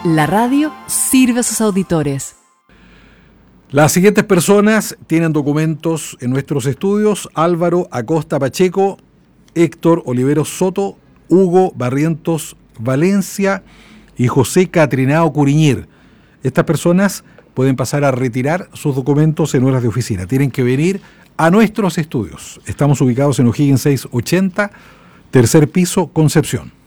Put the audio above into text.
La radio sirve a sus auditores. Las siguientes personas tienen documentos en nuestros estudios: Álvaro Acosta Pacheco, Héctor Oliveros Soto, Hugo Barrientos Valencia y José Catrinao Curiñir. Estas personas pueden pasar a retirar sus documentos en horas de oficina. Tienen que venir a nuestros estudios. Estamos ubicados en O'Higgins 680, tercer piso, Concepción.